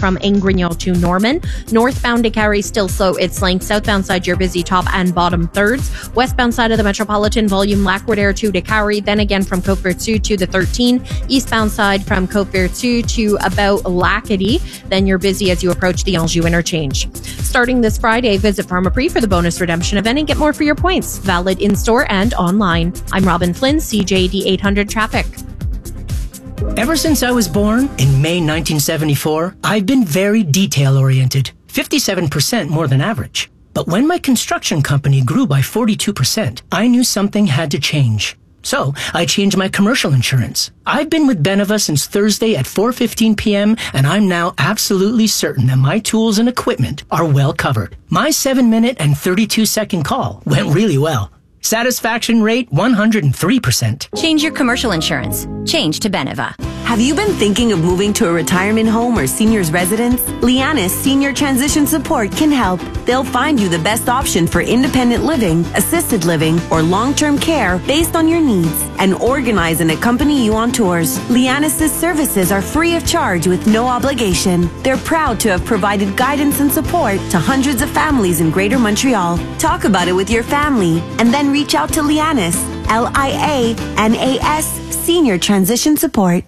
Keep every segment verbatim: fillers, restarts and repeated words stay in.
from Ingrignon to Norman. Northbound DeCarry still slow its length. Southbound side, you're busy top and bottom thirds. Westbound side of the Metropolitan, volume Lac-Roudere to DeCarry. Then again from Côte-Vertu to the thirteen. Eastbound side from Côte-Vertu to about Lacadie. Then you're busy as you approach the Anjou interchange. Starting this Friday, visit Pharmaprix for the bonus redemption event and get more for your points. Valid in-store and online. I'm Robin Flynn, C J D eight hundred Traffic. Ever since I was born in May nineteen seventy-four, I've been very detail-oriented, fifty-seven percent more than average. But when my construction company grew by forty-two percent, I knew something had to change. So I changed my commercial insurance. I've been with Beneva since Thursday at four fifteen p.m. and I'm now absolutely certain that my tools and equipment are well covered. My seven minute and thirty-two second call went really well. Satisfaction rate one hundred three percent. Change your commercial insurance. Change to Beneva. Have you been thinking of moving to a retirement home or senior's residence? Lianis Senior Transition Support can help. They'll find you the best option for independent living, assisted living, or long-term care based on your needs and organize and accompany you on tours. Lianis' services are free of charge with no obligation. They're proud to have provided guidance and support to hundreds of families in Greater Montreal. Talk about it with your family and then reach out to Lianis, L I A N A S, Senior Transition Support.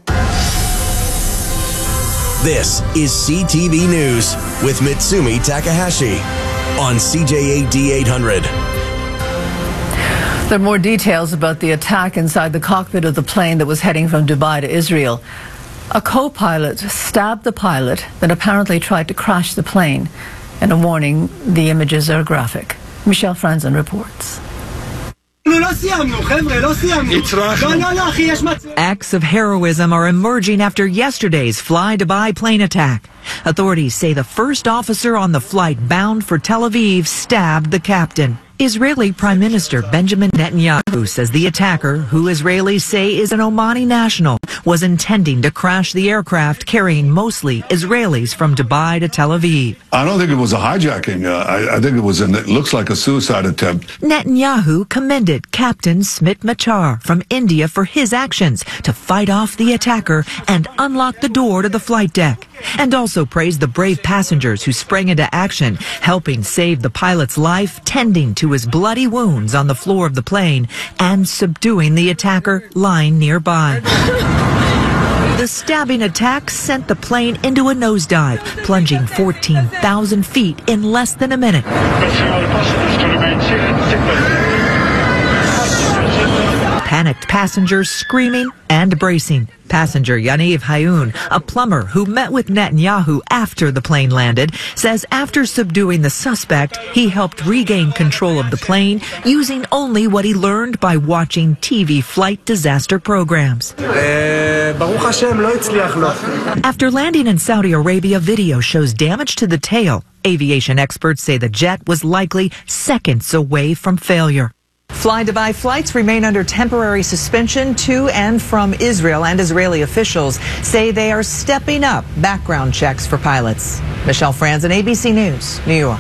This is C T V News with Mitsumi Takahashi on C J A D eight hundred. There are more details about the attack inside the cockpit of the plane that was heading from Dubai to Israel. A co-pilot stabbed the pilot, then apparently tried to crash the plane. In a warning, the images are graphic. Michelle Franzen reports. Acts of heroism are emerging after yesterday's Fly Dubai plane attack. Authorities say the first officer on the flight bound for Tel Aviv stabbed the captain. Israeli Prime Minister Benjamin Netanyahu says the attacker, who Israelis say is an Omani national, was intending to crash the aircraft carrying mostly Israelis from Dubai to Tel Aviv. I don't think it was a hijacking. Uh, I, I think it was an, it looks like a suicide attempt. Netanyahu commended Captain Smit Machar from India for his actions to fight off the attacker and unlock the door to the flight deck, and also praised the brave passengers who sprang into action, helping save the pilot's life, tending to his bloody wounds on the floor of the plane, and subduing the attacker lying nearby. The stabbing attack sent the plane into a nosedive, plunging fourteen thousand feet in less than a minute. Panicked passengers screaming and bracing. Passenger Yaniv Hayoun, a plumber who met with Netanyahu after the plane landed, says after subduing the suspect, he helped regain control of the plane using only what he learned by watching T V flight disaster programs. After landing in Saudi Arabia, video shows damage to the tail. Aviation experts say the jet was likely seconds away from failure. Fly Dubai flights remain under temporary suspension to and from Israel, and Israeli officials say they are stepping up background checks for pilots. Michelle Franzen, A B C News, New York.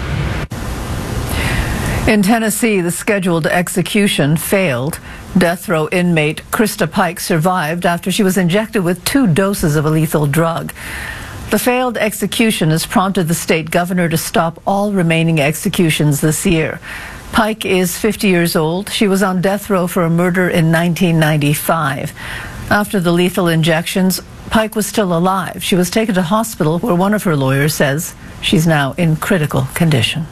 In Tennessee, the scheduled execution failed. Death row inmate Krista Pike survived after she was injected with two doses of a lethal drug. The failed execution has prompted the state governor to stop all remaining executions this year. Pike is fifty years old. She was on death row for a murder in nineteen ninety-five. After the lethal injections, Pike was still alive. She was taken to hospital where one of her lawyers says she's now in critical condition.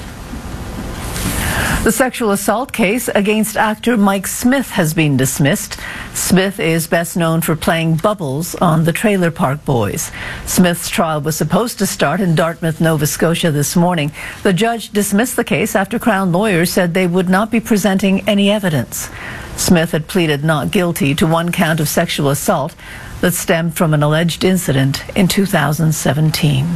The sexual assault case against actor Mike Smith has been dismissed. Smith is best known for playing Bubbles on the Trailer Park Boys. Smith's trial was supposed to start in Dartmouth, Nova Scotia this morning. The judge dismissed the case after Crown lawyers said they would not be presenting any evidence. Smith had pleaded not guilty to one count of sexual assault that stemmed from an alleged incident in two thousand seventeen.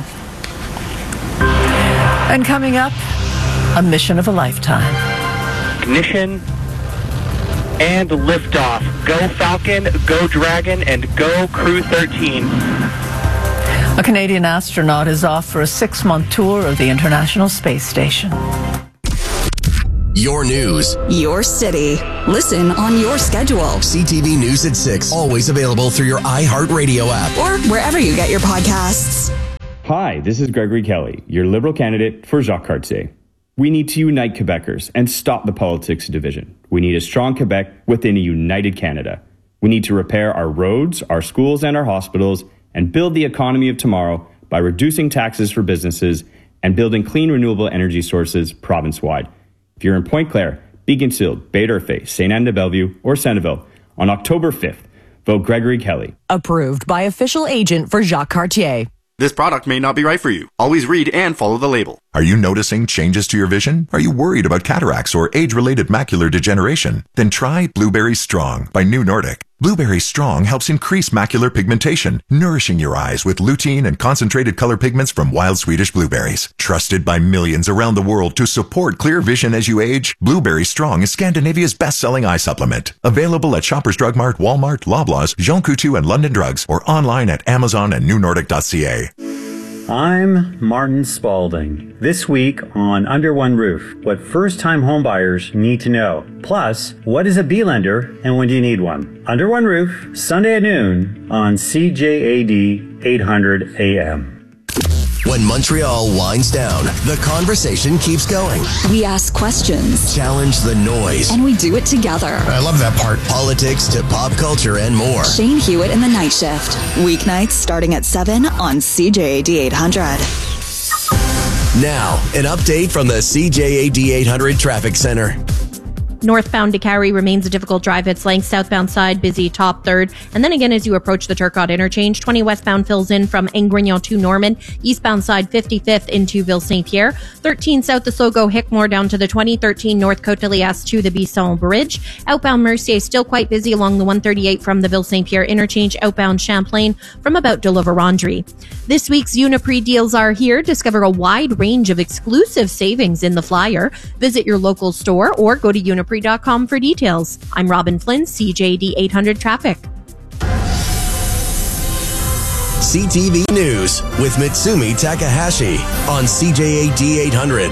And coming up, a mission of a lifetime. Ignition and liftoff. Go Falcon, go Dragon, and go Crew thirteen. A Canadian astronaut is off for a six-month tour of the International Space Station. Your news. Your city. Listen on your schedule. C T V News at six. Always available through your iHeartRadio app. Or wherever you get your podcasts. Hi, this is Gregory Kelly, your Liberal candidate for Jacques Cartier. We need to unite Quebecers and stop the politics of division. We need a strong Quebec within a united Canada. We need to repair our roads, our schools, and our hospitals, and build the economy of tomorrow by reducing taxes for businesses and building clean renewable energy sources province-wide. If you're in Pointe-Claire, Beaconsfield, Baie-D'Urfé, Sainte-Anne-de-Bellevue, or Centreville, on October fifth, vote Gregory Kelly. Approved by official agent for Jacques Cartier. This product may not be right for you. Always read and follow the label. Are you noticing changes to your vision? Are you worried about cataracts or age-related macular degeneration? Then try Blueberry Strong by New Nordic. Blueberry Strong helps increase macular pigmentation, nourishing your eyes with lutein and concentrated color pigments from wild Swedish blueberries. Trusted by millions around the world to support clear vision as you age, Blueberry Strong is Scandinavia's best-selling eye supplement. Available at Shoppers Drug Mart, Walmart, Loblaws, Jean Coutu, and London Drugs, or online at Amazon and new nordic dot c a. I'm Martin Spalding. This week on Under One Roof, what first-time homebuyers need to know. Plus, what is a B-lender and when do you need one? Under One Roof, Sunday at noon on C J A D eight hundred A M. When Montreal winds down, the conversation keeps going. We ask questions, challenge the noise, and we do it together. I love that part. Politics to pop culture and more. Shane Hewitt in the Night Shift. Weeknights starting at seven on C J A D eight hundred. Now, an update from the C J A D eight hundred Traffic Center. Northbound to Carrie remains a difficult drive. It's length. Southbound side, busy top third. And then again, as you approach the Turcotte interchange, twenty westbound fills in from Angrignon to Norman. Eastbound side, fifty-fifth into Ville-Saint-Pierre. thirteen south to Sogo, Hickmore down to the twenty. thirteen north Côte-de-Lias to the Bisson Bridge. Outbound Mercier still quite busy along the one thirty-eight from the Ville-Saint-Pierre interchange. Outbound Champlain from about de la Vérendrye. This week's Uniprix deals are here. Discover a wide range of exclusive savings in the flyer. Visit your local store or go to uniprix dot com for details. I'm Robin Flynn, C J A D eight hundred Traffic. C T V News with Mitsumi Takahashi on C J A D eight hundred.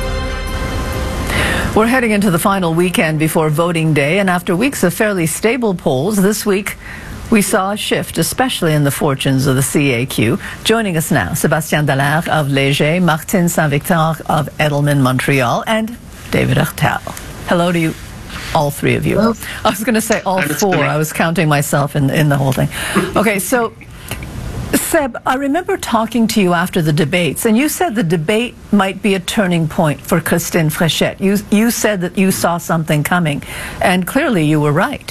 We're heading into the final weekend before voting day, and after weeks of fairly stable polls, this week we saw a shift, especially in the fortunes of the C A Q. Joining us now, Sébastien Dallaire of Léger, Martine Saint-Victor of Edelman Montreal, and David Hurtel. Hello to you, all three of you. Hello. I was going to say all four. I was counting myself in, in the whole thing. Okay, so Seb, I remember talking to you after the debates, and you said the debate might be a turning point for Christine Fréchette. You, you said that you saw something coming, and clearly you were right.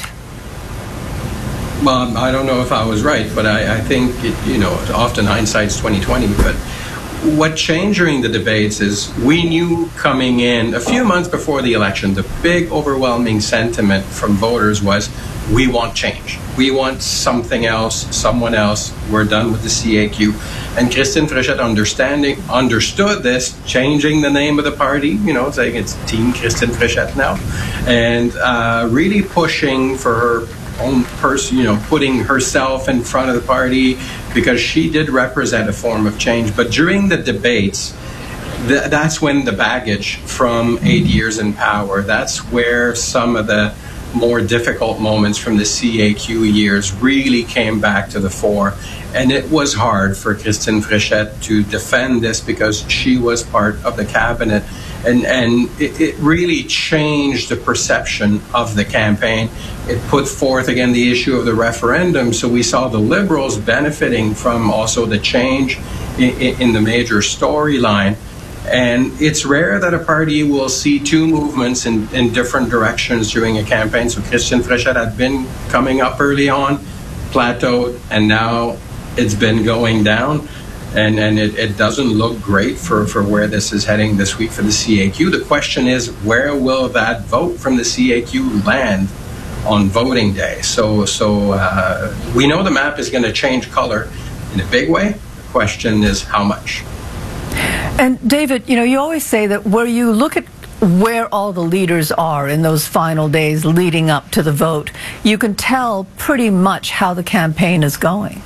Well, I don't know if I was right, but I, I think, it, you know, often hindsight's twenty twenty, but what changed during the debates is we knew coming in a few months before the election, the big overwhelming sentiment from voters was, we want change. We want something else, someone else. We're done with the C A Q. And Christine Fréchette understanding, understood this, changing the name of the party, you know, saying it's Team Christine Fréchette now, and uh, really pushing for her own person, you know, putting herself in front of the party because she did represent a form of change. But during the debates, th- that's when the baggage from eight years in power, that's where some of the more difficult moments from the C A Q years really came back to the fore. And it was hard for Christine Fréchette to defend this because she was part of the cabinet. And, and it, it really changed the perception of the campaign. It put forth, again, the issue of the referendum. So we saw the Liberals benefiting from also the change in, in the major storyline. And it's rare that a party will see two movements in, in different directions during a campaign. So Christine Fréchette had been coming up early on, plateaued, and now it's been going down. And, and it, it doesn't look great for, for where this is heading this week for the C A Q. The question is, where will that vote from the C A Q land on voting day? So, so uh, we know the map is going to change color in a big way. The question is how much. And David, you know, you always say that where you look at where all the leaders are in those final days leading up to the vote, you can tell pretty much how the campaign is going.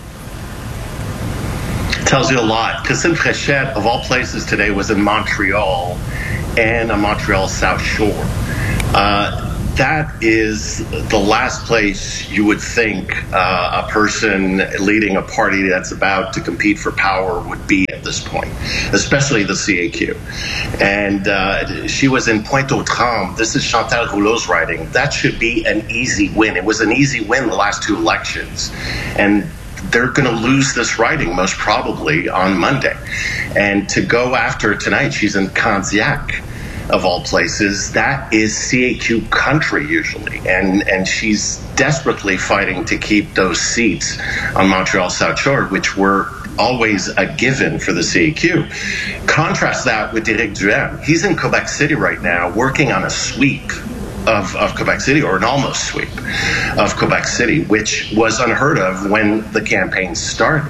Tells you a lot. Christine Fréchette, of all places today, was in Montreal and on Montreal South Shore. Uh, that is the last place you would think uh, a person leading a party that's about to compete for power would be at this point, especially the C A Q. And uh, she was in Pointe-aux-Trembles. This is Chantal Rouleau's writing. That should be an easy win. It was an easy win the last two elections. And they're going to lose this riding most probably on Monday. And to go after tonight, she's in Candiac, of all places. That is C A Q country usually, and and she's desperately fighting to keep those seats on Montreal South Shore, which were always a given for the C A Q. Contrast that with Éric Duhaime. He's in Quebec City right now working on a sweep of, of Quebec City, or an almost sweep of Quebec City, which was unheard of when the campaign started.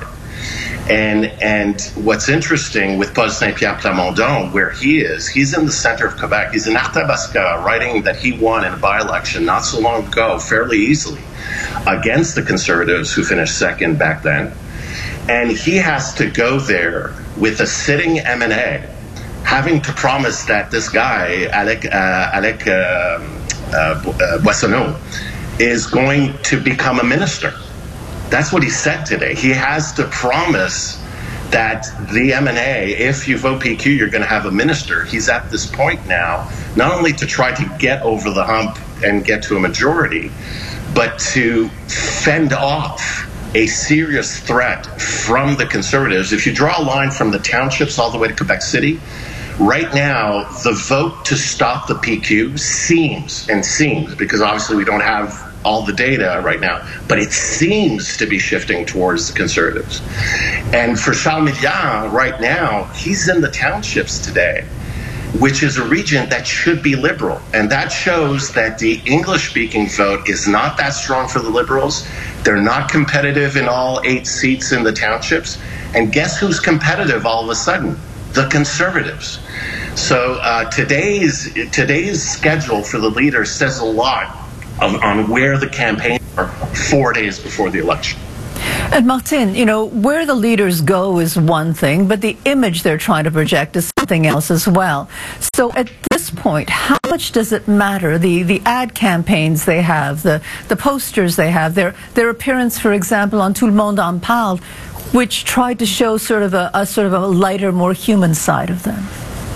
And and what's interesting with Paul Saint-Pierre Plamondon, where he is, he's in the center of Quebec. He's in Arthabasca, writing that he won in a by-election not so long ago, fairly easily, against the Conservatives, who finished second back then. And he has to go there with a sitting M N A, having to promise that this guy, Alec, uh, Alec uh, uh, uh, Boissonneau, is going to become a minister. That's what he said today. He has to promise that the M N A, if you vote P Q, you're going to have a minister. He's at this point now, not only to try to get over the hump and get to a majority, but to fend off a serious threat from the Conservatives. If you draw a line from the townships all the way to Quebec City, right now, the vote to stop the P Q seems, and seems, because obviously we don't have all the data right now, but it seems to be shifting towards the Conservatives. And for Charles Milliard right now, he's in the townships today, which is a region that should be Liberal. And that shows that the English-speaking vote is not that strong for the Liberals. They're not competitive in all eight seats in the townships. And guess who's competitive all of a sudden? The Conservatives. So uh, today's today's schedule for the leaders says a lot on, on where the campaign are four days before the election. And Martin, you know, where the leaders go is one thing, but the image they're trying to project is something else as well. So at this point, how much does it matter, the, the ad campaigns they have, the, the posters they have, their, their appearance, for example, on Tout le monde en parle, which tried to show sort of a, a sort of a lighter, more human side of them?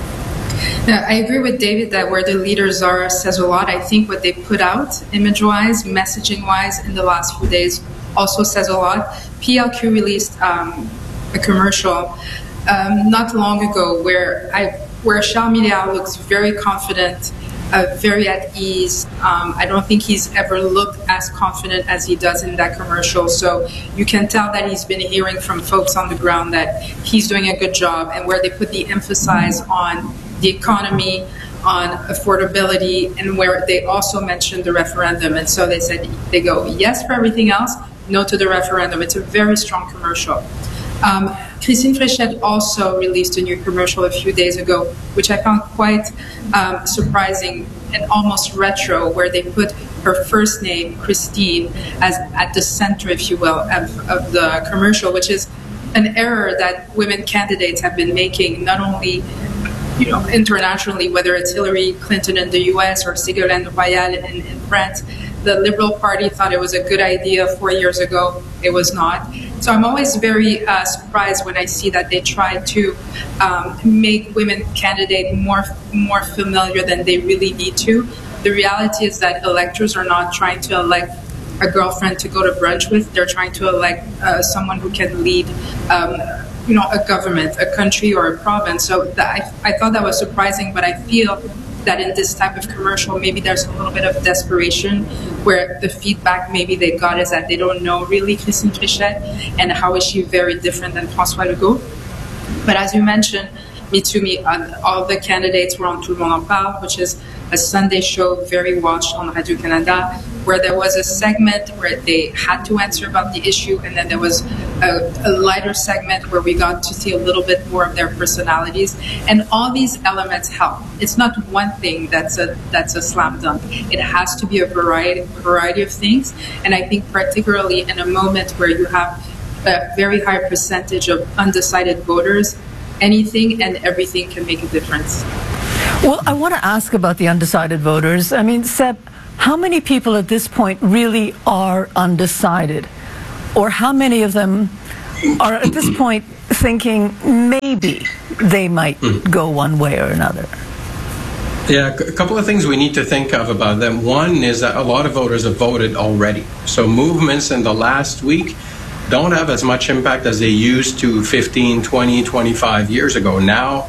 Yeah, I agree with David that where the leaders are says a lot. I think what they put out, image-wise, messaging-wise, in the last few days also says a lot. P L Q released um, a commercial um, not long ago where I where Charles Milliard looks very confident, uh, very at ease. Um, I don't think he's ever looked as confident as he does in that commercial. So you can tell that he's been hearing from folks on the ground that he's doing a good job, and where they put the emphasis on the economy, on affordability, and where they also mentioned the referendum. And so they said, they go, yes for everything else, no to the referendum. It's a very strong commercial. Um, Christine Fréchette also released a new commercial a few days ago, which I found quite um, surprising and almost retro, where they put her first name, Christine, as at the center, if you will, of, of the commercial, which is an error that women candidates have been making, not only you know, internationally, whether it's Hillary Clinton in the U S or Ségolène Royal in, in France. The Liberal Party thought it was a good idea four years ago. It was not. So I'm always very uh, surprised when I see that they try to um, make women candidate more more familiar than they really need to. The reality is that electors are not trying to elect a girlfriend to go to brunch with. They're trying to elect uh, someone who can lead um, you know, a government, a country, or a province. So that, I, I thought that was surprising, but I feel that in this type of commercial, maybe there's a little bit of desperation, where the feedback maybe they got is that they don't know really Christine Fréchette, and how is she very different than François Legault. But as you mentioned, Mitsumi, uh, all the candidates were on Tout le monde en parle, which is a Sunday show very watched on Radio-Canada, where there was a segment where they had to answer about the issue, and then there was a, a lighter segment where we got to see a little bit more of their personalities. And all these elements help. It's not one thing that's a that's a slam dunk. It has to be a variety variety of things. And I think particularly in a moment where you have a very high percentage of undecided voters, anything and everything can make a difference. Well, I want to ask about the undecided voters. I mean, Seb, how many people at this point really are undecided? Or how many of them are at this point thinking maybe they might go one way or another? Yeah, a couple of things we need to think of about them. One is that a lot of voters have voted already. So movements in the last week don't have as much impact as they used to fifteen, twenty, twenty-five years ago. Now,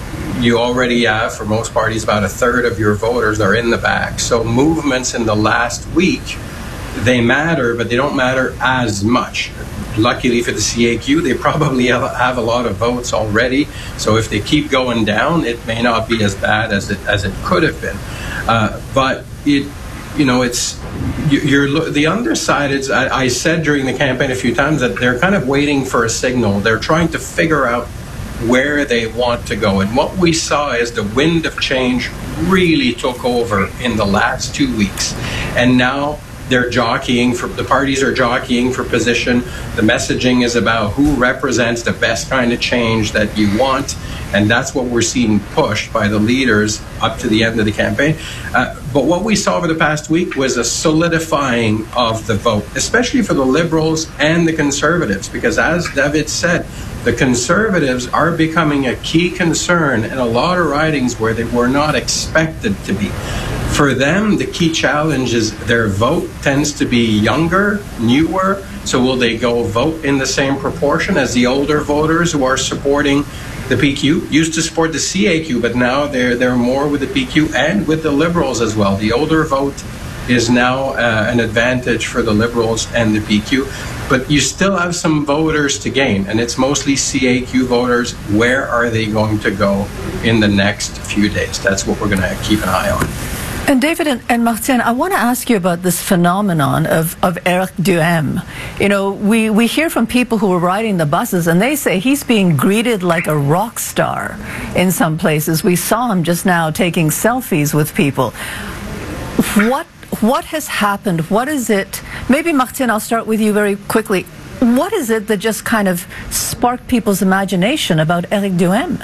you already have, for most parties, about a third of your voters are in the bag. So movements in the last week, they matter, but they don't matter as much. Luckily for the C A Q, they probably have a lot of votes already. So if they keep going down, it may not be as bad as it as it could have been. Uh, but it, you know, it's you're the undecideds. I, I said during the campaign a few times that they're kind of waiting for a signal. They're trying to figure out where they want to go. And what we saw is the wind of change really took over in the last two weeks, and now they're jockeying for, the parties are jockeying for position. The messaging is about who represents the best kind of change that you want, and that's what we're seeing pushed by the leaders up to the end of the campaign. Uh, but what we saw over the past week was a solidifying of the vote, especially for the Liberals and the Conservatives, because as David said, the Conservatives are becoming a key concern in a lot of ridings where they were not expected to be. For them, the key challenge is their vote tends to be younger, newer. So will they go vote in the same proportion as the older voters who are supporting the P Q? Used to support the C A Q, but now they're they're more with the P Q and with the Liberals as well. The older vote is now uh, an advantage for the Liberals and the P Q. But you still have some voters to gain, and it's mostly C A Q voters. Where are they going to go in the next few days? That's what we're going to keep an eye on. And David and, and Martine, I want to ask you about this phenomenon of, of Éric Duhaime. You know, we, we hear from people who are riding the buses, and they say he's being greeted like a rock star in some places. We saw him just now taking selfies with people. What what has happened? What is it? Maybe, Martine, I'll start with you very quickly. What is it that just kind of sparked people's imagination about Éric Duhaime?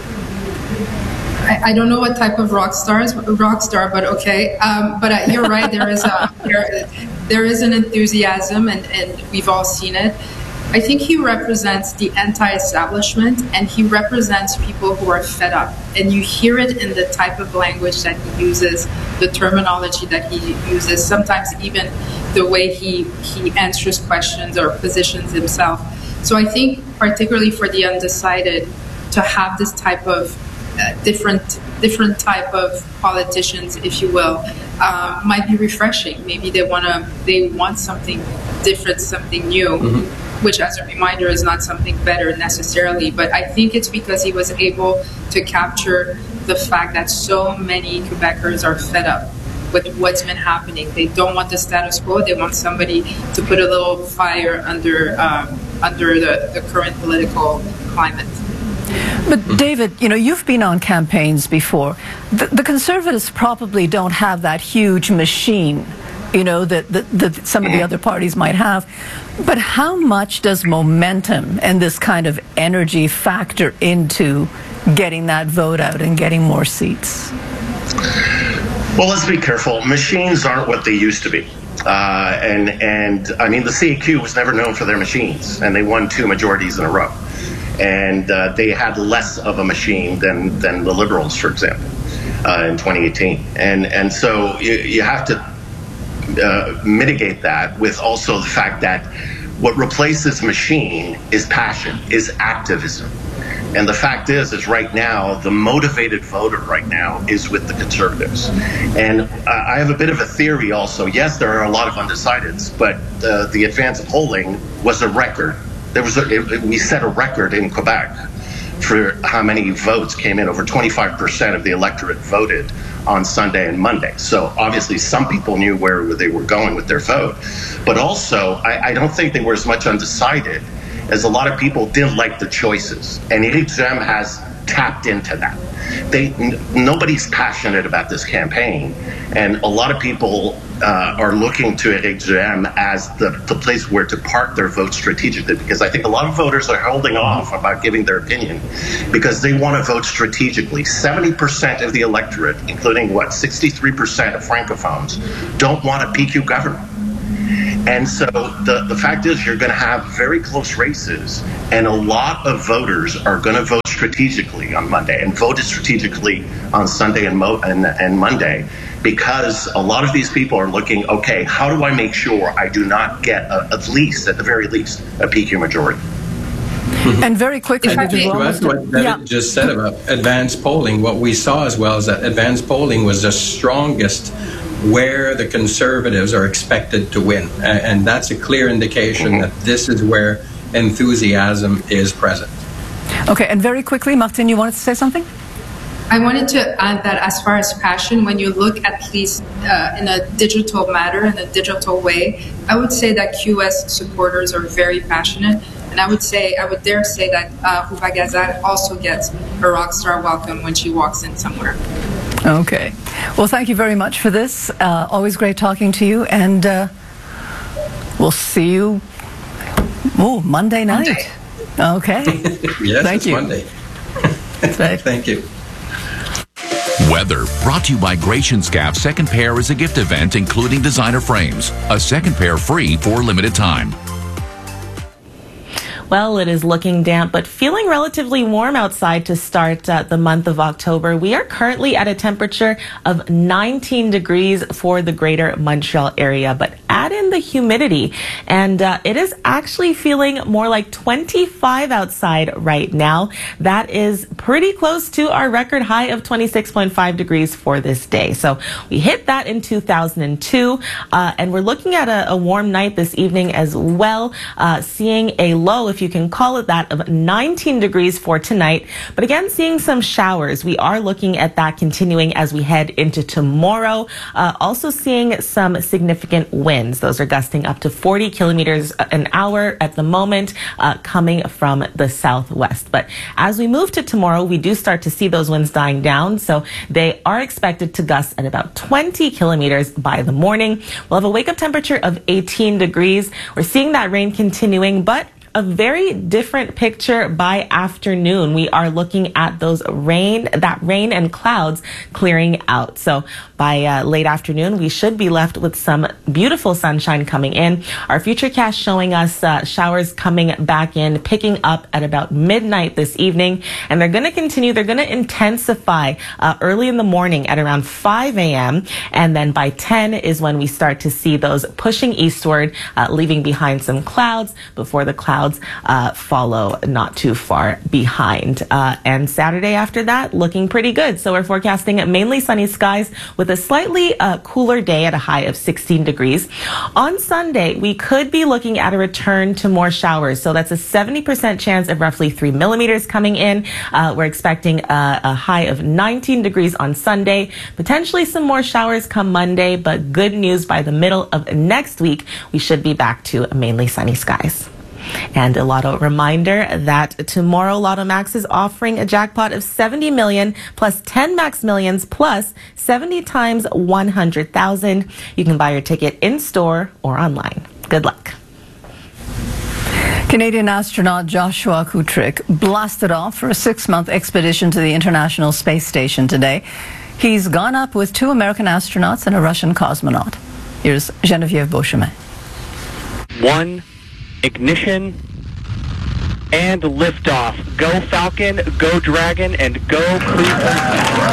I, I don't know what type of rock stars, rock star, but okay. Um, but uh, you're right. There is a there, there is an enthusiasm, and, and we've all seen it. I think he represents the anti-establishment, and he represents people who are fed up. And you hear it in the type of language that he uses, the terminology that he uses, sometimes even the way he he answers questions or positions himself. So I think, particularly for the undecided, to have this type of Uh, different different type of politicians, if you will, uh, might be refreshing. Maybe they want to they want something different, something new, mm-hmm. which, as a reminder, is not something better necessarily. But I think it's because he was able to capture the fact that so many Quebecers are fed up with what's been happening. They don't want the status quo. They want somebody to put a little fire under um, under the, the current political climate. But David, you know, you've been on campaigns before. The, the Conservatives probably don't have that huge machine, you know, that, that, that some of the other parties might have. But how much does momentum and this kind of energy factor into getting that vote out and getting more seats? Well, let's be careful. Machines aren't what they used to be. Uh, and, and I mean, the C A Q was never known for their machines, and they won two majorities in a row. And uh, they had less of a machine than, than the Liberals, for example, uh, in twenty eighteen. And and so you, you have to uh, mitigate that with also the fact that what replaces machine is passion, is activism. And the fact is, is right now, the motivated voter right now is with the Conservatives. And uh, I have a bit of a theory also. Yes, there are a lot of undecideds, but uh, the advance polling was a record. There was a, it, we set a record in Quebec for how many votes came in. Over twenty-five percent of the electorate voted on Sunday and Monday. So obviously some people knew where they were going with their vote. But also, I, I don't think they were as much undecided is a lot of people didn't like the choices, and Éric Duhem has tapped into that. They n- nobody's passionate about this campaign, and a lot of people uh, are looking to Éric Duhem as the, the place where to park their vote strategically, because I think a lot of voters are holding off about giving their opinion because they want to vote strategically. seventy percent of the electorate, including what, sixty-three percent of francophones, don't want a P Q government. And so the, the fact is you're going to have very close races, and a lot of voters are going to vote strategically on Monday and voted strategically on Sunday and, Mo- and, and Monday, because a lot of these people are looking, okay, how do I make sure I do not get a, at least, at the very least, a P Q majority? And very quickly, I think what, what David yeah. just said about advanced polling, what we saw as well is that advanced polling was the strongest where the Conservatives are expected to win. And that's a clear indication mm-hmm. that this is where enthusiasm is present. Okay, and very quickly, Martine, you wanted to say something? I wanted to add that as far as passion, when you look at least uh, in a digital matter, in a digital way, I would say that Q S supporters are very passionate. And I would say, I would dare say that uh, Rouva Gazal also gets a rock star welcome when she walks in somewhere. Okay. Well, thank you very much for this. Uh, always great talking to you. And uh, we'll see you oh, Monday night. Monday. Okay. Yes, thank it's you. Monday. Thank you. Weather brought to you by Gratianscap. Second pair is a gift event including designer frames. A second pair free for limited time. Well, it is looking damp, but feeling relatively warm outside to start uh, the month of October. We are currently at a temperature of nineteen degrees for the greater Montreal area, but add in the humidity, and uh, it is actually feeling more like twenty-five outside right now. That is pretty close to our record high of twenty-six point five degrees for this day. So we hit that in two thousand two, uh, and we're looking at a, a warm night this evening as well, uh, seeing a low, if you can call it that, of nineteen degrees for tonight. But again, seeing some showers. We are looking at that continuing as we head into tomorrow. Uh, also seeing some significant winds. Those are gusting up to forty kilometers an hour at the moment, uh, coming from the southwest. But as we move to tomorrow, we do start to see those winds dying down. So they are expected to gust at about twenty kilometers by the morning. We'll have a wake-up temperature of eighteen degrees. We're seeing that rain continuing, but a very different picture by afternoon. We are looking at those rain, that rain and clouds clearing out. So by uh, late afternoon, we should be left with some beautiful sunshine coming in. Our futurecast showing us uh, showers coming back in, picking up at about midnight this evening. And they're going to continue. They're going to intensify uh, early in the morning at around five a.m. And then by ten is when we start to see those pushing eastward, uh, leaving behind some clouds before the clouds Uh, follow not too far behind. Uh, and Saturday after that, looking pretty good. So we're forecasting mainly sunny skies with a slightly uh, cooler day at a high of sixteen degrees. On Sunday, we could be looking at a return to more showers. So that's a seventy percent chance of roughly three millimeters coming in. Uh, we're expecting a, a high of nineteen degrees on Sunday. Potentially some more showers come Monday, but good news, by the middle of next week, we should be back to mainly sunny skies. And a Lotto reminder that tomorrow Lotto Max is offering a jackpot of seventy million plus ten Max Millions plus seventy times one hundred thousand. You can buy your ticket in store or online. Good luck. Canadian astronaut Joshua Kutrick blasted off for a six-month expedition to the International Space Station today. He's gone up with two American astronauts and a Russian cosmonaut. Here's Geneviève Beauchemin. One. Ignition and liftoff. Go Falcon, go Dragon, and go Crew thirteen.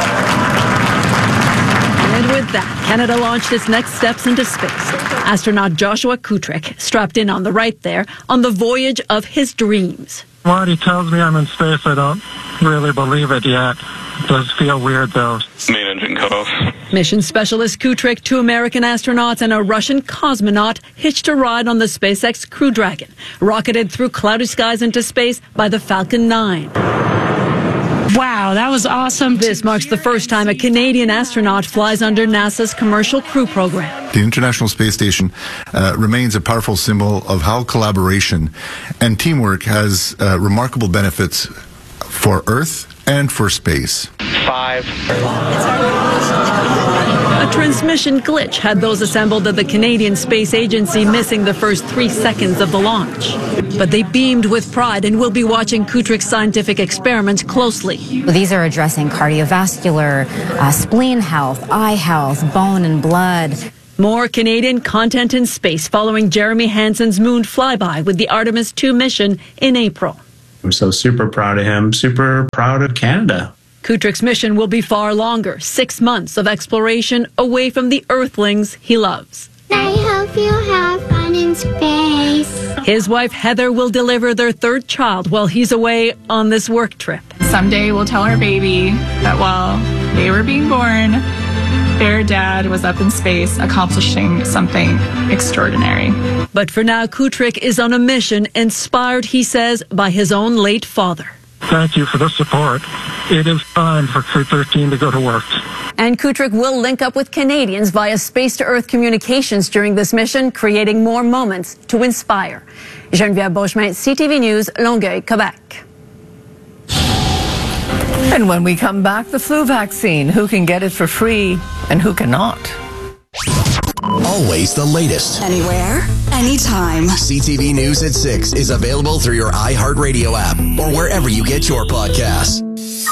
And with that, Canada launched its next steps into space. Astronaut Joshua Kutrick strapped in on the right there on the voyage of his dreams. When he tells me I'm in space, I don't really believe it yet. It does feel weird, though. Main engine cut off. Mission specialist Kutrick, two American astronauts, and a Russian cosmonaut hitched a ride on the SpaceX Crew Dragon, rocketed through cloudy skies into space by the Falcon nine. Wow. Wow, that was awesome. This marks the first time a Canadian astronaut flies under NASA's Commercial Crew Program. The International Space Station uh, remains a powerful symbol of how collaboration and teamwork has uh, remarkable benefits for Earth and for space. Five. A transmission glitch had those assembled at the Canadian Space Agency missing the first three seconds of the launch. But they beamed with pride and will be watching Kutrick's scientific experiments closely. These are addressing cardiovascular, uh, spleen health, eye health, bone and blood. More Canadian content in space following Jeremy Hansen's moon flyby with the Artemis two mission in April. I'm so super proud of him, super proud of Canada. Kutrick's mission will be far longer, six months of exploration away from the Earthlings he loves. I hope you have fun in space. His wife Heather will deliver their third child while he's away on this work trip. Someday we'll tell our baby that while they were being born, their dad was up in space accomplishing something extraordinary. But for now, Kutrick is on a mission inspired, he says, by his own late father. Thank you for the support. It is time for Crew thirteen to go to work. And Kutrick will link up with Canadians via space-to-Earth communications during this mission, creating more moments to inspire. Geneviève Beauchemin, C T V News, Longueuil, Quebec. And when we come back, the flu vaccine. Who can get it for free and who cannot? Always the latest. Anywhere, anytime. C T V News at six is available through your iHeartRadio app or wherever you get your podcasts.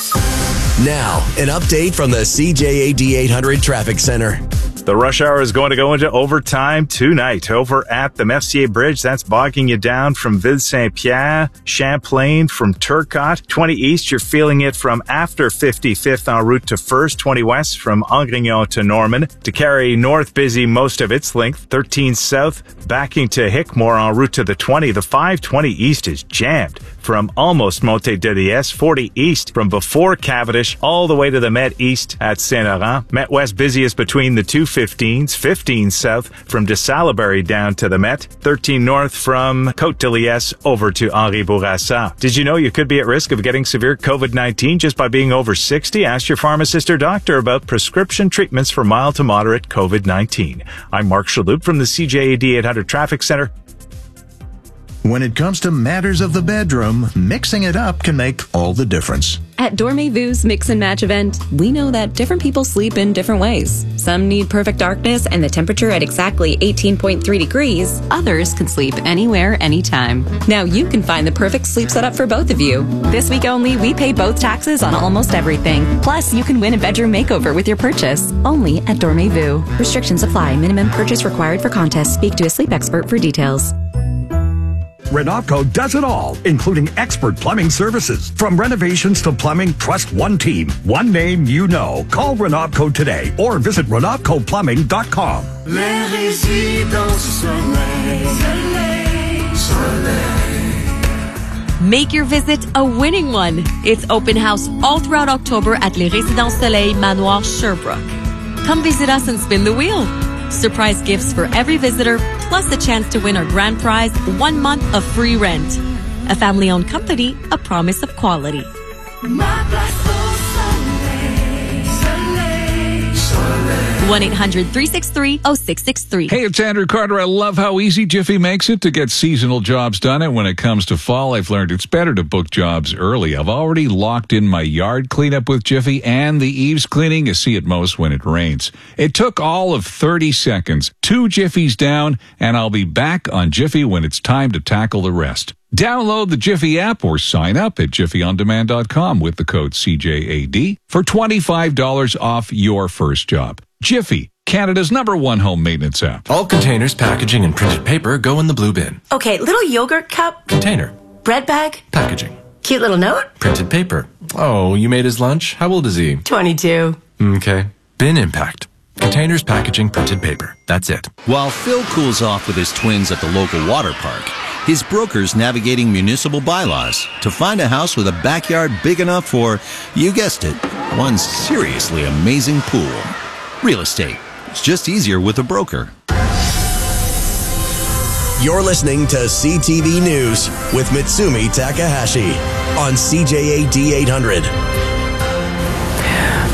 Now, an update from the C J A D eight hundred Traffic Center. The rush hour is going to go into overtime tonight over at the Mercier Bridge. That's bogging you down from Ville-Saint-Pierre, Champlain, from Turcotte. twenty East, you're feeling it from after fifty-fifth en route to First. twenty West from Angrignon to Norman. To carry North, busy most of its length. thirteen South, backing to Hickmore en route to the twenty. The five twenty East is jammed from almost Montée de Liesse. forty East from before Cavendish all the way to the Met East at Saint-Laurent. Met West busiest between the two fifteens. fifteen South from de Salaberry down to the Met. thirteen North from Côte de Liesse over to Henri Bourassa. Did you know you could be at risk of getting severe COVID nineteen just by being over sixty? Ask your pharmacist or doctor about prescription treatments for mild to moderate COVID nineteen. I'm Mark Shalhoub from the C J A D eight hundred Traffic Center. When it comes to matters of the bedroom, mixing it up can make all the difference. At Dormez-Vu's Mix and Match event, we know that different people sleep in different ways. Some need perfect darkness and the temperature at exactly eighteen point three degrees. Others can sleep anywhere, anytime. Now you can find the perfect sleep setup for both of you. This week only, we pay both taxes on almost everything. Plus, you can win a bedroom makeover with your purchase. Only at Dormez-Vu. Restrictions apply. Minimum purchase required for contest. Speak to a sleep expert for details. Renopco does it all, including expert plumbing services. From renovations to plumbing, trust one team, one name you know. Call Renopco today or visit renopco plumbing dot com. Les résidences soleil, soleil, soleil. Make your visit a winning one. It's open house all throughout October at Les Résidences Soleil Manoir Sherbrooke. Come visit us and spin the wheel. Surprise gifts for every visitor, plus a chance to win our grand prize, one month of free rent. A family-owned company, a promise of quality. one eight hundred, three six three, oh six six three. Hey, it's Andrew Carter. I love how easy Jiffy makes it to get seasonal jobs done. And when it comes to fall, I've learned it's better to book jobs early. I've already locked in my yard cleanup with Jiffy and the eaves cleaning you see at most when it rains. It took all of thirty seconds, two Jiffies down, and I'll be back on Jiffy when it's time to tackle the rest. Download the Jiffy app or sign up at jiffy on demand dot com with the code C J A D for twenty-five dollars off your first job. Jiffy, Canada's number one home maintenance app. All containers, packaging, and printed paper go in the blue bin. Okay, little yogurt cup. Container. Bread bag. Packaging. Cute little note. Printed paper. Oh, you made his lunch? How old is he? twenty-two. Okay. Bin impact. Containers, packaging, printed paper. That's it. While Phil cools off with his twins at the local water park, his broker's navigating municipal bylaws to find a house with a backyard big enough for, you guessed it, one seriously amazing pool. Real estate. It's just easier with a broker. You're listening to C T V News with Mitsumi Takahashi on C J A D eight hundred.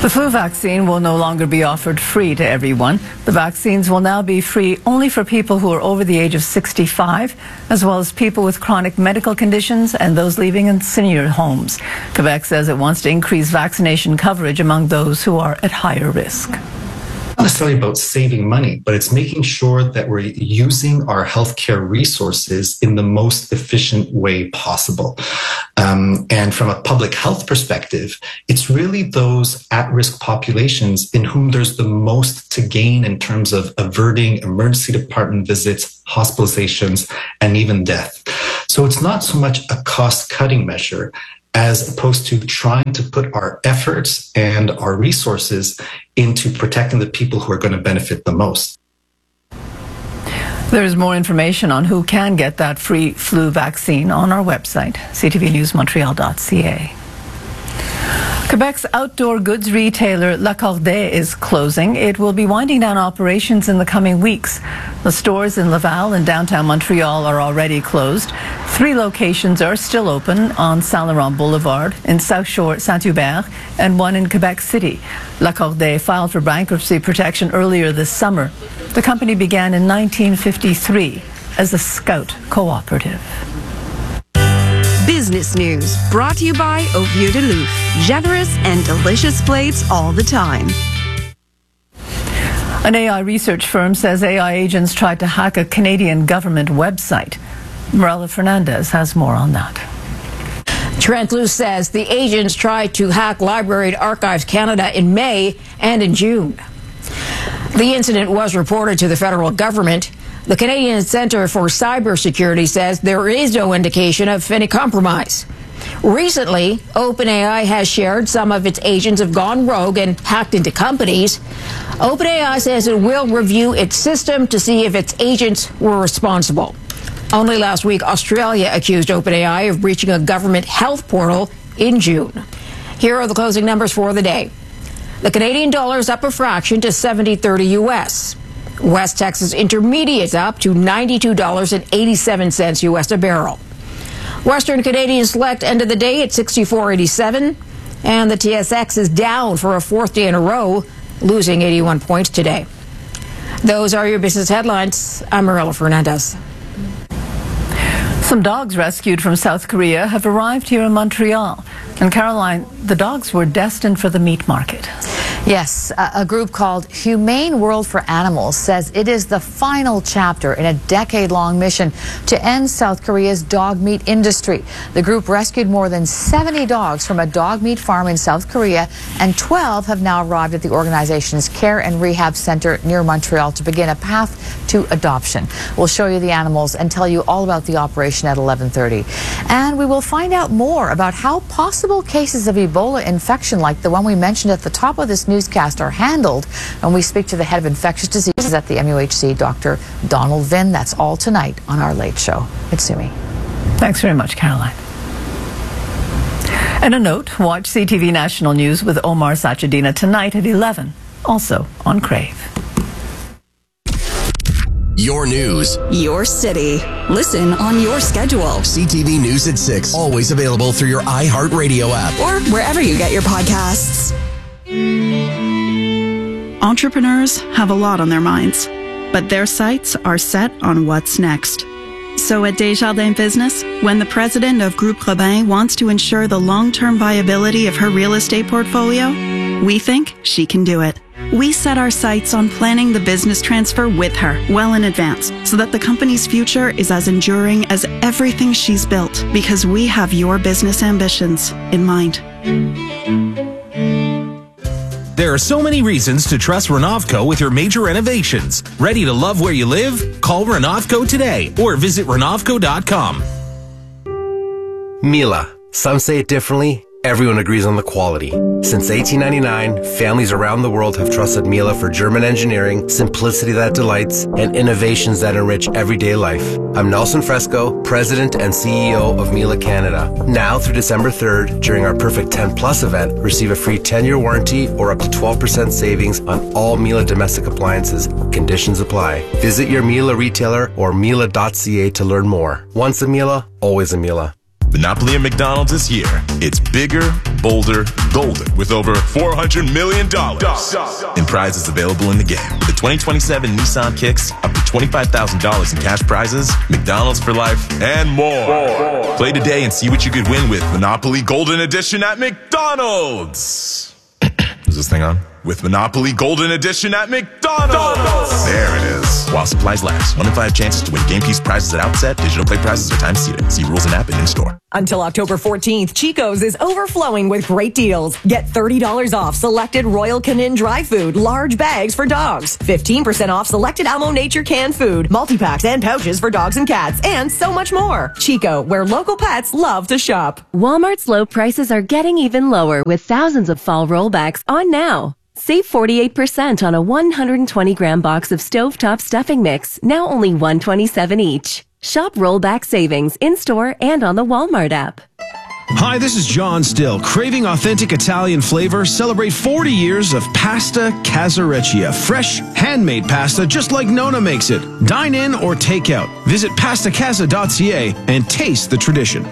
The flu vaccine will no longer be offered free to everyone. The vaccines will now be free only for people who are over the age of sixty-five, as well as people with chronic medical conditions and those living in senior homes. Quebec says it wants to increase vaccination coverage among those who are at higher risk. Not necessarily about saving money, but it's making sure that we're using our healthcare resources in the most efficient way possible. Um, and from a public health perspective, it's really those at-risk populations in whom there's the most to gain in terms of averting emergency department visits, hospitalizations, and even death. So it's not so much a cost-cutting measure as opposed to trying to put our efforts and our resources into protecting the people who are going to benefit the most. There is more information on who can get that free flu vaccine on our website, c t v news montreal dot c a. Quebec's outdoor goods retailer La Cordaie is closing. It will be winding down operations in the coming weeks. The stores in Laval and downtown Montreal are already closed. Three locations are still open on Saint Laurent Boulevard, in South Shore, Saint-Hubert, and one in Quebec City. La Cordaie filed for bankruptcy protection earlier this summer. The company began in nineteen fifty-three as a scout cooperative. Business news brought to you by Au Vieux de Louf. Generous and delicious plates all the time. An A I research firm says A I agents tried to hack a Canadian government website. Morella Fernandez has more on that. Trent Luce says the agents tried to hack Library and Archives Canada in May and in June. The incident was reported to the federal government. The Canadian Centre for Cybersecurity says there is no indication of any compromise. Recently, OpenAI has shared some of its agents have gone rogue and hacked into companies. OpenAI says it will review its system to see if its agents were responsible. Only last week, Australia accused OpenAI of breaching a government health portal in June. Here are the closing numbers for the day. The Canadian dollar is up a fraction to seventy thirty U S. West Texas Intermediate up to ninety-two dollars and eighty-seven cents U S a barrel. Western Canadian Select ended the day at sixty-four eighty-seven, and the T S X is down for a fourth day in a row, losing eighty-one points today. Those are your business headlines. I'm Morella Fernandez. Some dogs rescued from South Korea have arrived here in Montreal. And Caroline, the dogs were destined for the meat market. Yes, a group called Humane World for Animals says it is the final chapter in a decade-long mission to end South Korea's dog meat industry. The group rescued more than seventy dogs from a dog meat farm in South Korea, and twelve have now arrived at the organization's care and rehab center near Montreal to begin a path to adoption. We'll show you the animals and tell you all about the operation at eleven thirty. And we will find out more about how possible cases of Ebola infection like the one we mentioned at the top of this newscast are handled when we speak to the head of infectious diseases at the M U H C, Doctor Donald Vinn. That's all tonight on our Late Show. It's Sumi. Thanks very much, Caroline. And a note, watch C T V National News with Omar Sachedina tonight at eleven, also on Crave. Your news. Your city. Listen on your schedule. C T V News at six, always available through your iHeartRadio app. Or wherever you get your podcasts. Entrepreneurs have a lot on their minds, but their sights are set on what's next. So at Desjardins Business, when the president of Groupe Robin wants to ensure the long-term viability of her real estate portfolio, we think she can do it. We set our sights on planning the business transfer with her well in advance so that the company's future is as enduring as everything she's built, because we have your business ambitions in mind. There are so many reasons to trust Renovco with your major renovations. Ready to love where you live? Call Renovco today or visit Renovco dot com. Miele. Some say it differently. Everyone agrees on the quality. Since eighteen ninety-nine, families around the world have trusted Miele for German engineering, simplicity that delights, and innovations that enrich everyday life. I'm Nelson Fresco, President and C E O of Miele Canada. Now through December third, during our Perfect ten Plus event, receive a free ten-year warranty or up to twelve percent savings on all Miele domestic appliances. Conditions apply. Visit your Miele retailer or Miele dot c a to learn more. Once a Miele, always a Miele. Monopoly at McDonald's is here. It's bigger, bolder, golden with over four hundred million dollars in prizes available in the game. The twenty twenty-seven Nissan Kicks, up to twenty-five thousand dollars in cash prizes, McDonald's for life, and more. Play today and see what you could win with Monopoly Golden Edition at McDonald's. Is this thing on? With Monopoly Golden Edition at McDonald's. There it is. While supplies last. One in five chances to win game piece prizes at outset. Digital play prizes are time seated. See rules and app and in store. Until October fourteenth, Chico's is overflowing with great deals. Get thirty dollars off selected Royal Canin dry food, large bags for dogs. fifteen percent off selected Almo Nature canned food, multi-packs and pouches for dogs and cats, and so much more. Chico, where local pets love to shop. Walmart's low prices are getting even lower with thousands of fall rollbacks on now. Save forty-eight percent on a one hundred twenty gram box of stovetop stuffing mix, now only one hundred twenty-seven dollars each. Shop rollback savings in-store and on the Walmart app. Hi, this is John Still. Craving authentic Italian flavor? Celebrate forty years of Pasta Casareccia. Fresh, handmade pasta just like Nona makes it. Dine in or take out. Visit pasta casa dot c a and taste the tradition.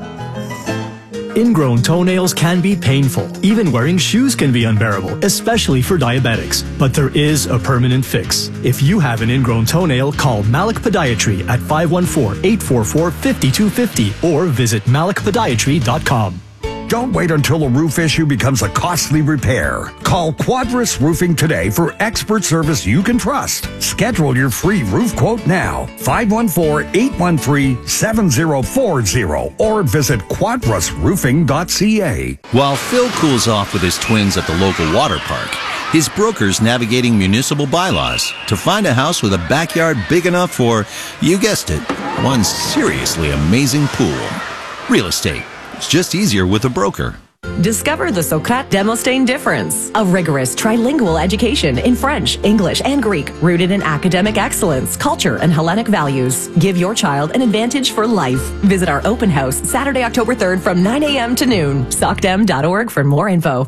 Ingrown toenails can be painful. Even wearing shoes can be unbearable, especially for diabetics. But there is a permanent fix. If you have an ingrown toenail, call Malik Podiatry at five one four, eight four four, five two five zero or visit malik podiatry dot com. Don't wait until a roof issue becomes a costly repair. Call Quadris Roofing today for expert service you can trust. Schedule your free roof quote now. five one four, eight one three, seven zero four zero or visit quadris roofing dot c a. While Phil cools off with his twins at the local water park, his broker's navigating municipal bylaws to find a house with a backyard big enough for, you guessed it, one seriously amazing pool. Real estate. It's just easier with a broker. Discover the Socrat Demosthene difference. A rigorous trilingual education in French, English, and Greek, rooted in academic excellence, culture, and Hellenic values. Give your child an advantage for life. Visit our open house Saturday, October third from nine a m to noon. socdem dot org for more info.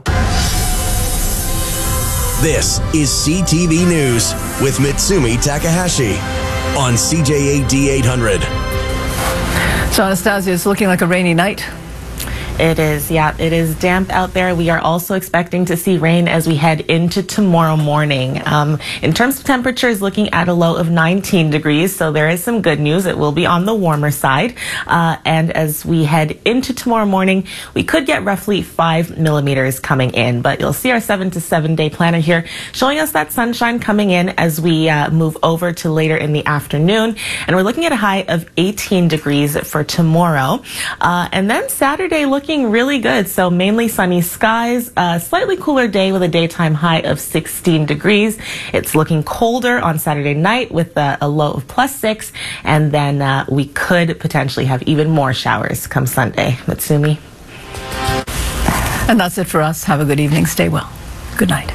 This is C T V News with Mitsumi Takahashi on C J A D eight hundred. So, Anastasia, it's looking like a rainy night. It is, yeah. It is damp out there. We are also expecting to see rain as we head into tomorrow morning. Um, in terms of temperatures, looking at a low of nineteen degrees, so there is some good news. It will be on the warmer side. Uh, and as we head into tomorrow morning, we could get roughly five millimeters coming in. But you'll see our seven to seven day planner here showing us that sunshine coming in as we uh, move over to later in the afternoon. And we're looking at a high of eighteen degrees for tomorrow. Uh, and then Saturday looking Looking really good. So mainly sunny skies, a slightly cooler day with a daytime high of sixteen degrees. It's looking colder on Saturday night with a, a low of plus six. And then uh, we could potentially have even more showers come Sunday. Mitsumi. And that's it for us. Have a good evening. Stay well. Good night.